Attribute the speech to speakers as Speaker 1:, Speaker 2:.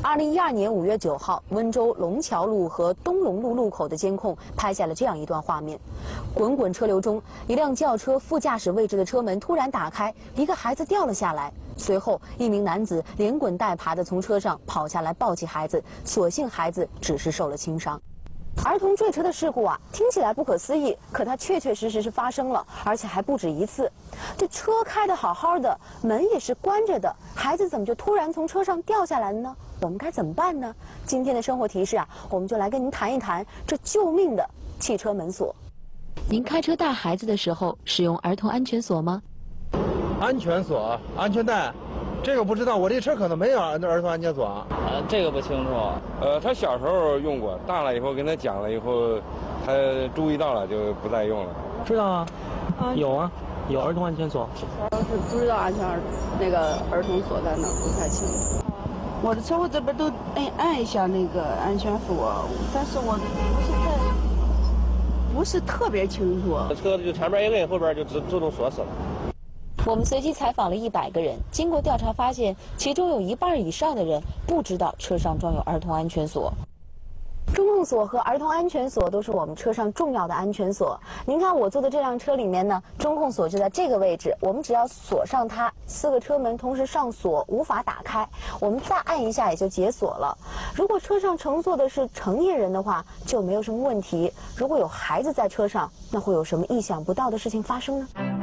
Speaker 1: 2012年5月9号，温州龙桥路和东龙路路口的监控拍下了这样一段画面：滚滚车流中，一辆轿车副驾驶位置的车门突然打开，一个孩子掉了下来。随后，一名男子连滚带爬地从车上跑下来抱起孩子，所幸孩子只是受了轻伤。 儿童坠车的事故啊，听起来不可思议，可它确确实实是发生了，而且还不止一次。这车开得好好的，门也是关着的，孩子怎么就突然从车上掉下来了呢？我们该怎么办呢？今天的生活提示啊，我们就来跟您谈一谈这救命的汽车门锁。您开车带孩子的时候使用儿童安全锁吗？
Speaker 2: 安全锁、安全带。 这个不知道，我这车可能没有儿童安全锁。
Speaker 3: 这个不清楚。
Speaker 4: 他小时候用过，大了以后跟他讲了以后，他注意到了就不再用了。
Speaker 5: 知道啊，有啊，有儿童安全锁。
Speaker 6: 是不知道儿童锁在哪，不太清楚。我的车我这边都按一下那个安全锁，但是我不是特别清楚。
Speaker 3: 车子就前边一摁，后边就自动锁死了。
Speaker 1: 我们随机采访了100个人，经过调查发现，其中有1半以上的人不知道车上装有儿童安全锁。中控锁和儿童安全锁都是我们车上重要的安全锁。您看我坐的这辆车里面呢，中控锁就在这个位置，我们只要锁上它，4个车门同时上锁，无法打开，我们再按一下也就解锁了。如果车上乘坐的是成年人的话，就没有什么问题。如果有孩子在车上，那会有什么意想不到的事情发生呢？